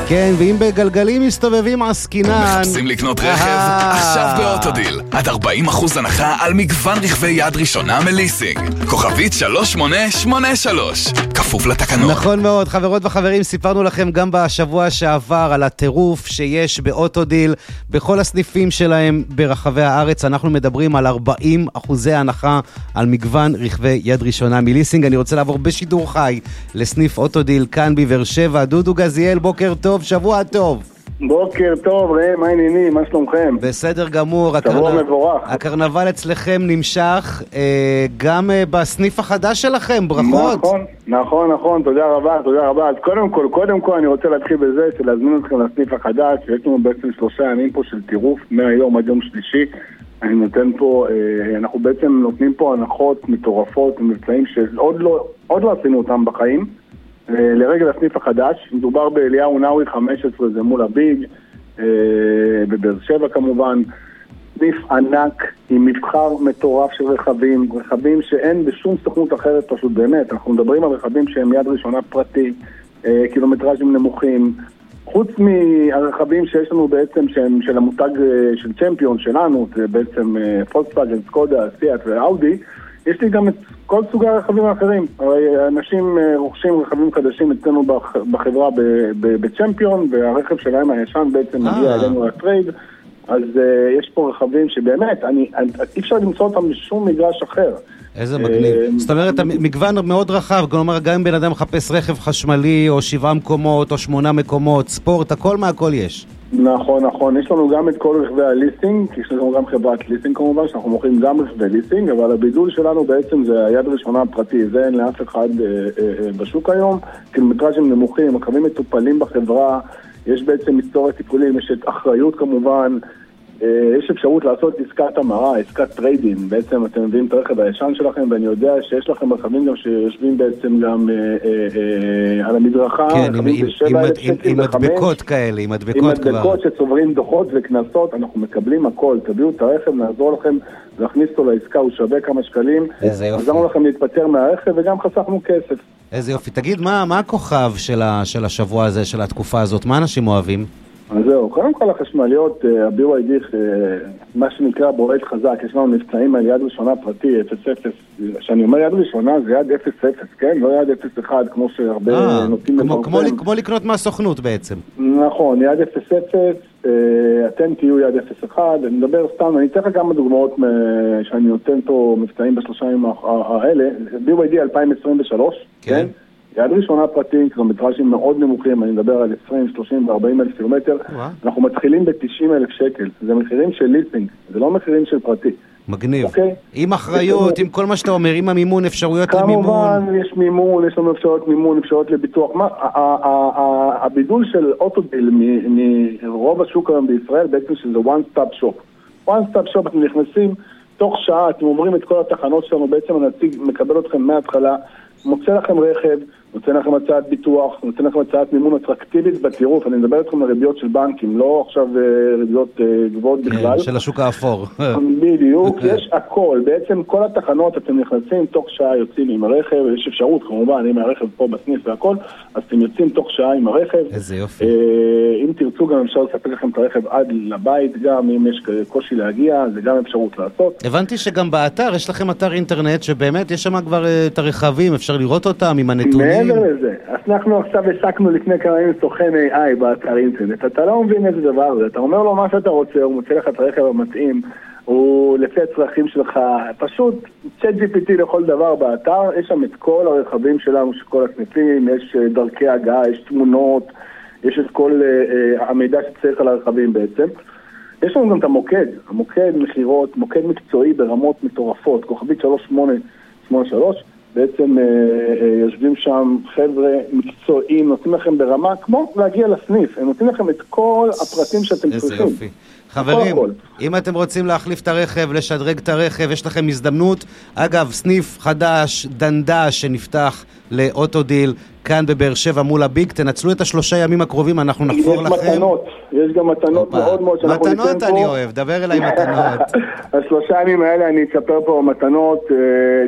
כן, ואם בגלגלים מסתובבים עסקינן... מחפשים לקנות רכב? עכשיו באוטודיל. עד 40% הנחה על מגוון רכבי יד ראשונה מליסינג. כוכבית 3883. כפוף לתקנות. נכון מאוד, חברות וחברים, סיפרנו לכם גם בשבוע שעבר על הטירוף שיש באוטודיל. בכל הסניפים שלהם ברחבי הארץ אנחנו מדברים על 40% הנחה על מגוון רכבי יד ראשונה מליסינג. אני רוצה לעבור בשידור חי לסניף אוטודיל כאן בבאר שבע. דודו גזיאל, בוקר טוב, שבוע טוב. בוקר טוב, מה העניינים? מה שלומכם? בסדר גמור. שבוע מבורך. הקרנבל אצלכם נמשך גם בסניף החדש שלכם, ברכות. נכון, תודה רבה. אז קודם כל אני רוצה להתחיל בזה שלהזמין אתכם לסניף החדש, שיש לנו בעצם 3 ימים פה של טירוף, מהיום עד יום שלישי. אנחנו בעצם נותנים פה הנחות מטורפות ומבצעים שעוד לא עשינו אותם בחיים. לרגל הסניף החדש, מדובר באליהו נאווי 15, זה מול הביג, בבאר שבע כמובן, סניף ענק עם מבחר מטורף של רכבים שאין בשום סוכנות אחרת פשוט באמת. אנחנו מדברים על רכבים שהם יד ראשונה פרטי, קילומטראז'ים נמוכים, חוץ מהרכבים שיש לנו בעצם שהם של המותג של צ'מפיון שלנו, זה בעצם פולקסווגן, סקודה, סיאט ואאודי. יש לי גם את כל סוגי הרכבים האחרים. הרי אנשים רוכשים רכבים חדשים אצלנו בחברה בצ'מפיון, והרכב שלהם הישן בעצם מגיע אלינו לטרייד. אז יש פה רכבים שבאמת, אי אפשר למצוא אותם בשום מגרש אחר. איזה מגניב. זאת אומרת, מגוון מאוד רחב, כלומר, גם אם בן אדם מחפש רכב חשמלי, או 7 מקומות, או 8 מקומות, ספורט, הכל מהכל יש. נכון. יש לנו גם את כל רכבי הליסינג, כי יש לנו גם חברת ליסינג כמובן, שאנחנו מוכרים גם רכבי ליסינג, אבל הבידול שלנו בעצם זה היד ראשונה הפרטי, זה אין לאף אחד בשוק היום, קילומטראז'ים נמוכים, רכבים מטופלים בחברה, יש בעצם היסטוריה טיפולים, יש את אחריות כמובן, יש אפשרות לעשות עסקת המרה, עסקת טריידין, בעצם אתם מביאים את הרכב הישן שלכם, ואני יודע שיש לכם רכבים גם שיושבים בעצם גם על המדרכה, כן, עם מדבקות כאלה, עם מדבקות שצוברים דוחות וכנסות, אנחנו מקבלים הכל, תביאו את הרכב, נעזור לכם להכניס אותו לעסקה, הוא שווה כמה שקלים, עזרנו לכם להתפטר מהרכב וגם חסכנו כסף. איזה יופי, תגיד, מה הכוכב של השבוע הזה, של התקופה הזאת, מה אנשים אוהבים? אז זהו, קודם כל החשמליות, ה-BYD, מה שנקרא בועט חזק, יש לנו מבצעים על יד ראשונה פרטי, 0-0, שאני אומר יד ראשונה זה יד 0-0, כן? לא יד 0-1, כמו שהרבה נוטים לפרסם. כמו לקנות מהסוכנות בעצם. נכון, יד 0-0, אתם תהיו יד 0-1, אני מדבר סתם, אני אתן לך כמה דוגמאות שאני נותן פה מבצעים ב3 ימים האלה, BYD 2023, כן? יד ראשונה פרטי, קילומטראז'ים מאוד נמוכים, אני מדבר על 20, 30 ו-40 אלף קילומטר, אנחנו מתחילים ב-90 אלף שקל, זה מחירים של ליסינג, זה לא מחירים של פרטי. מגניב. עם אחריות, עם כל מה שאתה אומר, עם המימון, אפשרויות למימון. כמובן, יש מימון, יש לנו אפשרויות מימון, אפשרויות לביטוח. הבידול של אוטודיל מרוב השוק היום בישראל, בעצם שזה one stop shop. one stop shop, אתם נכנסים, תוך שעה, אתם עוברים את כל התחנות שלנו, בעצם הנציג מקבל אתכם מההתחלה, מוצא לכם רכב, נותן לכם הצעת ביטוח, נותן לכם הצעת מימון אטרקטיבית בטירוף, אני מדבר אתכם על ריביות של בנקים, לא עכשיו ריביות גבוהות בכלל. של השוק האפור. בדיוק, יש הכל, בעצם כל התחנות אתם נכנסים, תוך שעה יוצאים עם הרכב, יש אפשרות כמובן, אם הרכב פה בסניף והכל, אז אתם יוצאים תוך שעה עם הרכב. איזה יופי. אם תרצו גם אפשר לספק לכם את הרכב עד לבית, גם אם יש קושי להגיע, זה גם אפשרות לעשות. הבנתי שגם באתר, יש לכם אתר אינטרנט, שבאמת יש שם כבר את הרכבים, אפשר לראות אותם עם הנתונים. מעבר לזה, אז אנחנו עכשיו הסקנו לפני כמה ימים סוכן AI באתר אינטרנט. אתה לא מבין איזה דבר זה, אתה אומר לו מה שאתה רוצה, הוא מוצא לך את הרכב המתאים, הוא לפי הצרכים שלך, פשוט ChatGPT לכל דבר באתר, יש שם את כל הרכבים שלנו, כל הסניפים, יש דרכי הגעה, יש תמונות, יש את כל המידע שצריך על הרכבים בעצם. יש לנו גם את המוקד מחירות, מוקד מקצועי ברמות מטורפות, כוכבית 3883, בעצם יושבים שם חבר'ה מקצועיים, נותנים לכם ברמה, כמו להגיע לסניף, הם נותנים לכם את כל הפרטים שאתם צריכים. איזה יופי. חברים, אם אתם רוצים להחליף את הרכב, לשדרג את הרכב, יש לכם הזדמנות. אגב, סניף חדש, דנדש, שנפתח לאוטודיל, כאן בבאר שבע מול הביג, תנצלו את 3 ימים הקרובים, אנחנו נחפור לכם. יש גם מתנות מאוד מאוד שאנחנו ניתן פה. מתנות אני אוהב, דבר אליי מתנות. 3 ימים האלה אני אספר פה מתנות,